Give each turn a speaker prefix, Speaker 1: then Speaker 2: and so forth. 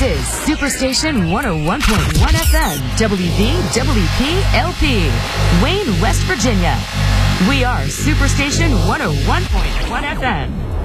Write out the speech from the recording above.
Speaker 1: is Superstation 101.1 FM, WVWP LP, Wayne, West Virginia. We are Superstation 101.1 FM.